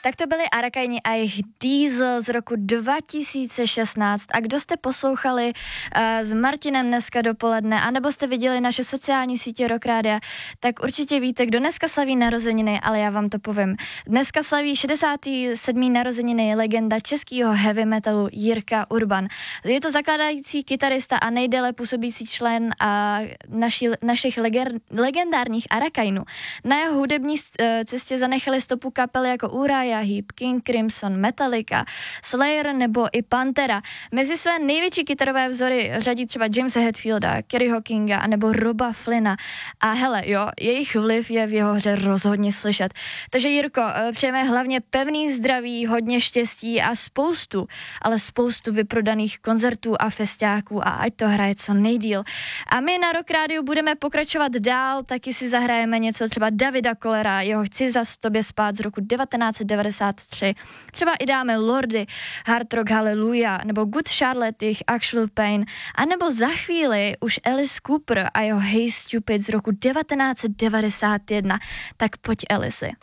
Tak to byli Arakaini a jejich Diesel z roku 2016. A kdo jste poslouchali s Martinem dneska dopoledne, anebo jste viděli naše sociální sítě Rock Rádia, tak určitě víte, kdo dneska slaví narozeniny, ale já vám to povím. Dneska slaví 67. narozeniny legenda českého heavy metalu Jirka Urban. Je to zakládající kytarista a nejdéle působící člen našich legendárních Arakainů. Na jeho hudební cestě zanechali stopu kapely jako Uriah Heep, King Crimson, Metallica, Slayer nebo i Pantera. Mezi své největší kytarové vzory řadí třeba Jamesa Hetfielda, Kerryho Kinga anebo Roba Flynna. A hele, jo, jejich vliv je v jeho hře rozhodně slyšet. Takže Jirko, přejeme hlavně pevný zdraví, hodně štěstí a spoustu vyprodaných koncertů a festiáků a ať to hraje co nejdýl. A my na Rock Rádiu budeme pokračovat dál, taky si zahrajeme něco třeba Davida Kollera, jeho Chci zas tobě spát z roku 1993. Třeba i dáme Lordy, Hard Rock Hallelujah, nebo Good Charlotte, jejich Actual Pain, anebo za chvíli už Alice Cooper a jeho Hey Stupid z roku 1991. Tak pojď, Alice.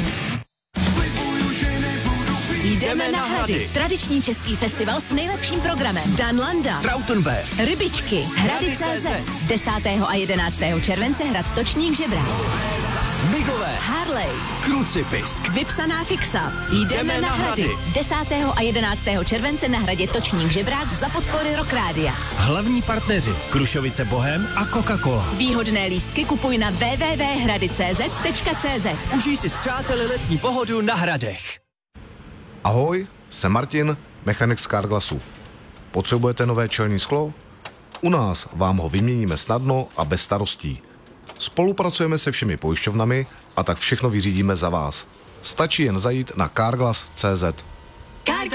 Jdeme na Hrady. Tradiční český festival s nejlepším programem. Dan Landa, Trautenberg, Rybičky, Hrady.cz. 10. a 11. července hrad Točník Žebrák. Migové, Harley, Krucipisk, Vypsaná fixa. Jdeme na Hrady. 10. a 11. července na hradě Točník Žebrák za podpory Rock Rádia. hlavní partneři Krušovice Bohem a Coca-Cola. Výhodné lístky kupuj na www.hrady.cz. Užij si s přáteli letní pohodu na Hradech. Ahoj, jsem Martin, mechanik z Carglassu. Potřebujete nové čelní sklo? U nás vám ho vyměníme snadno a bez starostí. Spolupracujeme se všemi pojišťovnami a tak všechno vyřídíme za vás. Stačí jen zajít na carglass.cz.